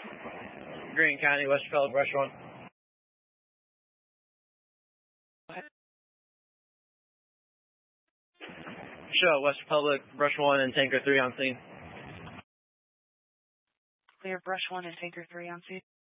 Greene County, West Republic, Brush 1. Show West Republic, Brush 1 and Tanker 3 on scene. Clear Brush 1 and Tanker 3 on scene.